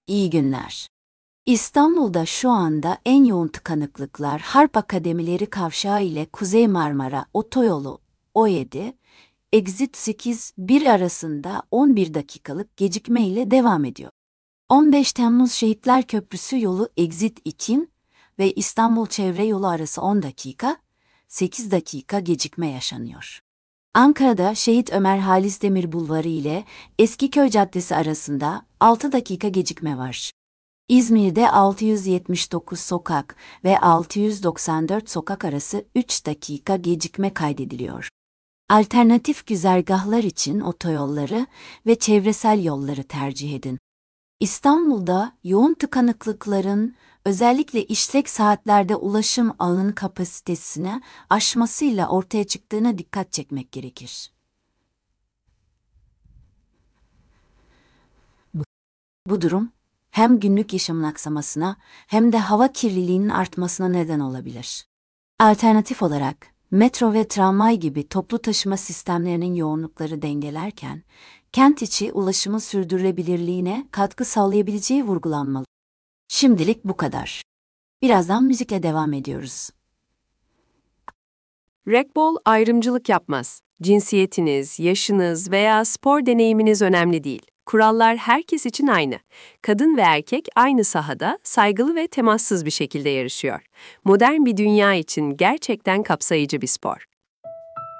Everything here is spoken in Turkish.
İyi günler. İstanbul'da şu anda en yoğun tıkanıklıklar Harp Akademileri Kavşağı ile Kuzey Marmara Otoyolu O7, Exit 8-1 arasında 11 dakikalık gecikme ile devam ediyor. 15 Temmuz Şehitler Köprüsü yolu Exit 2 ve İstanbul Çevre Yolu arası 10 dakika, 8 dakika gecikme yaşanıyor. Ankara'da Şehit Ömer Halis Demir Bulvarı ile Eskiköy Caddesi arasında 6 dakika gecikme var. İzmir'de 679 sokak ve 694 sokak arası 3 dakika gecikme kaydediliyor. Alternatif güzergahlar için otoyolları ve çevresel yolları tercih edin. İstanbul'da yoğun tıkanıklıkların özellikle işlek saatlerde ulaşım ağının kapasitesini aşmasıyla ortaya çıktığına dikkat çekmek gerekir. Bu durum hem günlük yaşamın aksamasına hem de hava kirliliğinin artmasına neden olabilir. Alternatif olarak metro ve tramvay gibi toplu taşıma sistemlerinin yoğunlukları dengelerken kent içi ulaşımın sürdürülebilirliğine katkı sağlayabileceği vurgulanmalı. Şimdilik bu kadar. Birazdan müzikle devam ediyoruz. Red Bull ayrımcılık yapmaz. Cinsiyetiniz, yaşınız veya spor deneyiminiz önemli değil. Kurallar herkes için aynı. Kadın ve erkek aynı sahada saygılı ve temassız bir şekilde yarışıyor. Modern bir dünya için gerçekten kapsayıcı bir spor.